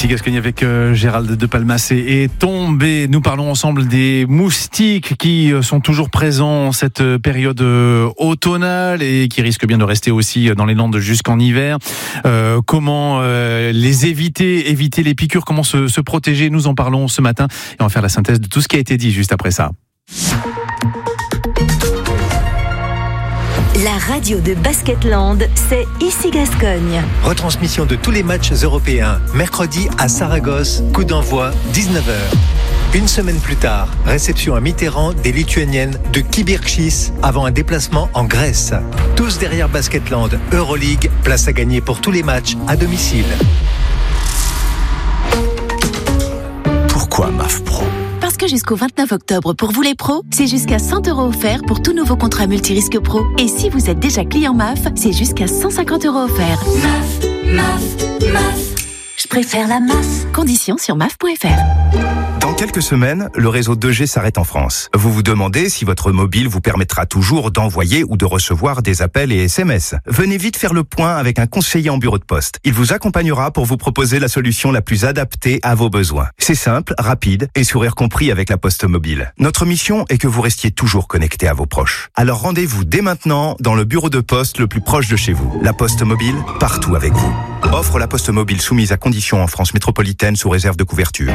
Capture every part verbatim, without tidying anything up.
Ici Gascogne avec euh, Gérald de Palmacé et Tombé. Nous parlons ensemble des moustiques qui euh, sont toujours présents en cette euh, période euh, automnale et qui risquent bien de rester aussi dans les Landes jusqu'en hiver. Euh, comment euh, les éviter, éviter les piqûres, comment se, se protéger. Nous en parlons ce matin et on va faire la synthèse de tout ce qui a été dit juste après ça. La radio de Basketland, c'est Ici Gascogne. Retransmission de tous les matchs européens, mercredi à Saragosse, coup d'envoi dix-neuf heures. Une semaine plus tard, réception à Mitterrand des Lituaniennes de Kibirkis avant un déplacement en Grèce. Tous derrière Basketland, Euroleague, place à gagner pour tous les matchs à domicile. Pourquoi M A F Pro ? Parce que jusqu'au vingt-neuf octobre, pour vous les pros, c'est jusqu'à cent euros offerts pour tout nouveau contrat multirisque pro. Et si vous êtes déjà client M A F, c'est jusqu'à cent cinquante euros offerts. M A F, M A F, M A F. Je préfère la M A F. Conditions sur M A F point F R. Dans quelques semaines, le réseau deux G s'arrête en France. Vous vous demandez si votre mobile vous permettra toujours d'envoyer ou de recevoir des appels et S M S. Venez vite faire le point avec un conseiller en bureau de poste. Il vous accompagnera pour vous proposer la solution la plus adaptée à vos besoins. C'est simple, rapide et sourire compris avec la Poste Mobile. Notre mission est que vous restiez toujours connecté à vos proches. Alors rendez-vous dès maintenant dans le bureau de poste le plus proche de chez vous. La Poste Mobile, partout avec vous. Offre la Poste Mobile soumise à conditions en France métropolitaine sous réserve de couverture.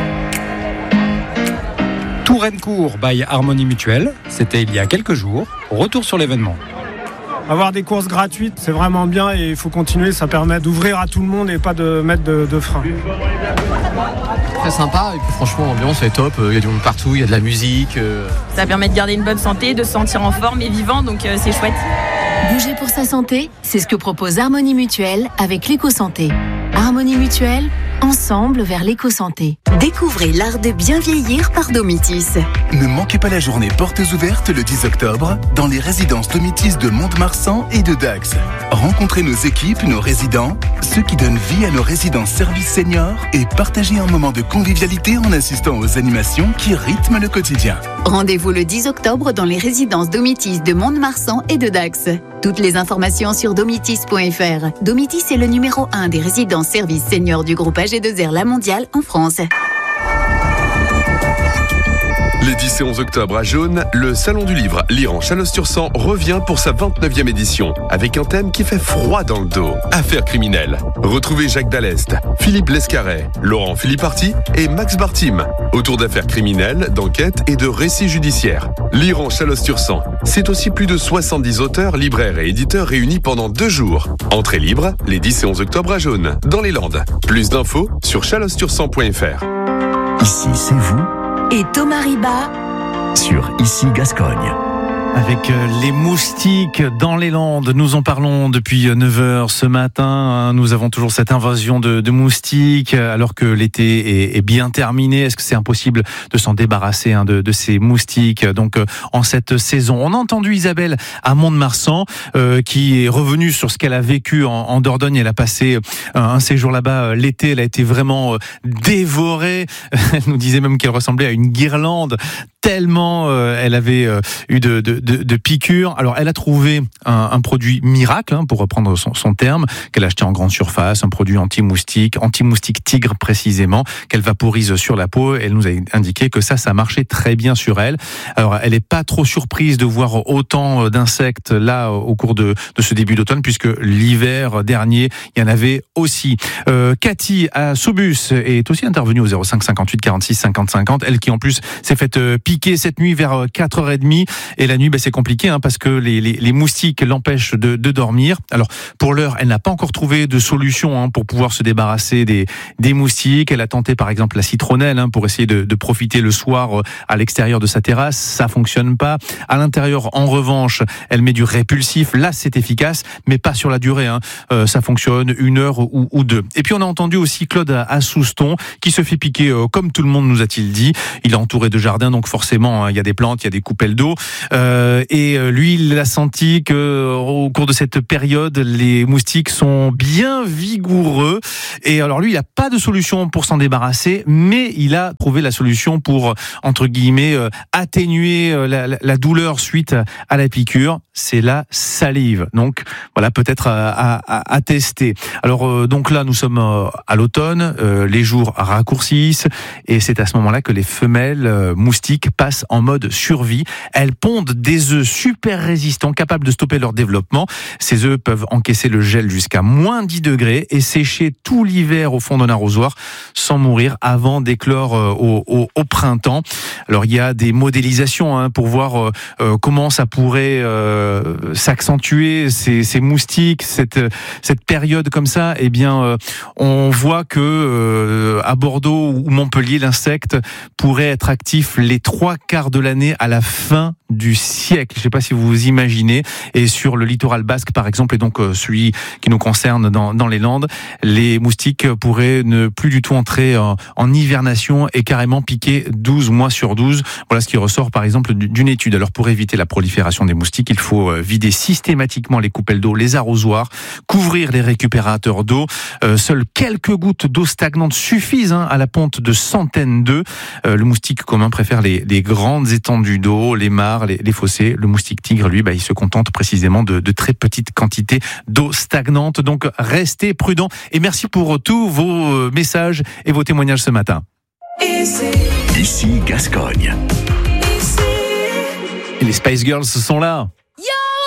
Touraine-Court by Harmonie Mutuelle, c'était il y a quelques jours. Retour sur l'événement. Avoir des courses gratuites, c'est vraiment bien et il faut continuer, ça permet d'ouvrir à tout le monde et pas de mettre de, de frein. Très sympa et puis franchement l'ambiance est top, il y a du monde partout, il y a de la musique. Euh... Ça permet de garder une bonne santé, de se sentir en forme et vivant, donc euh, c'est chouette. Bouger pour sa santé, c'est ce que propose Harmonie Mutuelle avec l'éco-santé. Harmonie Mutuelle, ensemble vers l'éco-santé. Découvrez l'art de bien vieillir par Domitis. Ne manquez pas la journée portes ouvertes le dix octobre dans les résidences Domitis de Mont-de-Marsan et de Dax. Rencontrez nos équipes, nos résidents, ceux qui donnent vie à nos résidences services seniors et partagez un moment de convivialité en assistant aux animations qui rythment le quotidien. Rendez-vous le dix octobre dans les résidences Domitis de Mont-de-Marsan et de Dax. Toutes les informations sur domitis point F R. Domitis est le numéro un des résidences services seniors du groupe A G deux R La Mondiale en France. Les dix et onze octobre à Jaune, le Salon du Livre Lire en Chalosse-sur-Sang revient pour sa vingt-neuvième édition avec un thème qui fait froid dans le dos, affaires criminelles. Retrouvez Jacques Dallest, Philippe Lescaret, Laurent Philipparty et Max Bartim autour d'affaires criminelles, d'enquêtes et de récits judiciaires. Lire en Chalosse-sur-Sang, c'est aussi plus de soixante-dix auteurs, libraires et éditeurs réunis pendant deux jours. Entrée libre, les dix et onze octobre à Jaune, dans les Landes. Plus d'infos sur chalosse sur sang point F R. Ici, c'est vous Et Thomas Riba sur Ici Gascogne. Avec les moustiques dans les Landes, nous en parlons depuis neuf heures ce matin. Nous avons toujours cette invasion de, de moustiques alors que l'été est, est bien terminé. Est-ce que c'est impossible de s'en débarrasser hein, de, de ces moustiques donc en cette saison? On a entendu Isabelle à Mont-de-Marsan euh, qui est revenue sur ce qu'elle a vécu en, en Dordogne. Elle a passé un, un séjour là-bas l'été. Elle a été vraiment euh, dévorée. Elle nous disait même qu'elle ressemblait à une guirlande tellement euh, elle avait euh, eu de, de, de, de piqûres. Alors elle a trouvé un, un produit miracle, hein, pour reprendre son, son terme, qu'elle a acheté en grande surface, un produit anti-moustique, anti-moustique tigre précisément, qu'elle vaporise sur la peau. Elle nous a indiqué que ça, ça marchait très bien sur elle. Alors elle n'est pas trop surprise de voir autant d'insectes là au cours de, de ce début d'automne, puisque l'hiver dernier, il y en avait aussi. Euh, Cathy à Soubus est aussi intervenue au zéro cinq cinquante-huit quarante-six cinquante cinquante. Elle qui en plus s'est faite euh, piqué cette nuit vers quatre heures trente et la nuit ben, c'est compliqué hein, parce que les, les, les moustiques l'empêchent de, de dormir. Alors pour l'heure elle n'a pas encore trouvé de solution hein, pour pouvoir se débarrasser des, des moustiques. Elle a tenté par exemple la citronnelle hein, pour essayer de, de profiter le soir à l'extérieur de sa terrasse, ça fonctionne pas. À l'intérieur en revanche elle met du répulsif, là c'est efficace mais pas sur la durée hein. euh, ça fonctionne une heure ou, ou deux. Et puis on a entendu aussi Claude à Souston qui se fait piquer euh, comme tout le monde nous a-t-il dit. Il est entouré de jardins donc forcément, hein, il y a des plantes, il y a des coupelles d'eau. Euh, et lui, il a senti que au cours de cette période, les moustiques sont bien vigoureux Et alors lui, il n'a pas de solution pour s'en débarrasser, mais il a trouvé la solution pour, entre guillemets, euh, atténuer euh, la, la douleur suite à la piqûre. C'est la salive. Donc voilà, peut-être à, à, à tester. Alors euh, donc là, nous sommes euh, à l'automne, euh, les jours raccourcissent et c'est à ce moment-là que les femelles euh, moustiques passent en mode survie. Elles pondent des œufs super résistants, capables de stopper leur développement. Ces œufs peuvent encaisser le gel jusqu'à moins dix degrés et sécher tout l'hiver au fond d'un arrosoir sans mourir avant d'éclore euh, au, au, au printemps. Alors il y a des modélisations hein, pour voir euh, comment ça pourrait euh, s'accentuer ces, ces moustiques, cette, cette période comme ça. Eh bien, euh, on voit que euh, à Bordeaux ou Montpellier, l'insecte pourrait être actif les trois quarts de l'année à la fin du siècle. Je ne sais pas si vous vous imaginez. Et sur le littoral basque, par exemple, et donc euh, celui qui nous concerne dans, dans les Landes, les moustiques pourraient ne plus du tout entrer en, en hivernation et carrément piquer douze mois sur douze. Voilà ce qui ressort, par exemple, d'une étude. Alors, pour éviter la prolifération des moustiques, il faut vider systématiquement les coupelles d'eau, les arrosoirs, couvrir les récupérateurs d'eau. Euh, seules quelques gouttes d'eau stagnante suffisent hein, à la ponte de centaines d'œufs. Euh, le moustique commun préfère les, les grandes étendues d'eau, les mares, les, les fossés. Le moustique tigre, lui, bah, il se contente précisément de, de très petites quantités d'eau stagnante. Donc, restez prudents et merci pour tous vos messages et vos témoignages ce matin. Ici Gascogne. Et les Spice Girls sont là.